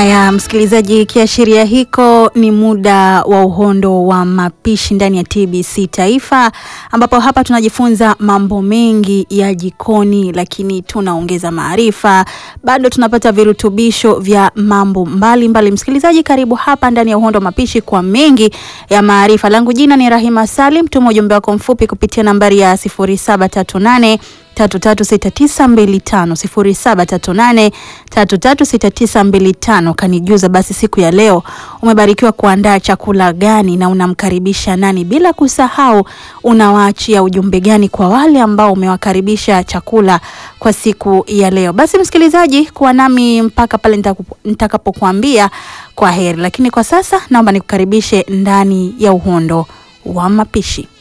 Haya msikilizaji, kiashiria hiko ni muda wa uhondo wa mapishi ndani ya TBC Taifa, ambapo hapa tunajifunza mambo mengi ya jikoni, lakini tunaongeza maarifa, bado tunapata virutubisho vya mambo mbalimbali. Msikilizaji, karibu hapa ndani ya uhondo wa mapishi kwa mengi ya maarifa. Langu jina ni Rahima Salim. Tuma ujumbe wako mfupi kupitia nambari ya 0738 336925 0738336925. Kanijuza basi siku ya leo umebarikiwa kuandaa chakula gani na unamkaribisha nani, bila kusahau unawaachia ujumbe gani kwa wale ambao umewakaribisha chakula kwa siku ya leo. Basi msikilizaji, kuwa nami mpaka pale nitakapokuambia kwa heri, lakini kwa sasa naomba nikukaribishe ndani ya uhondo wa mapishi.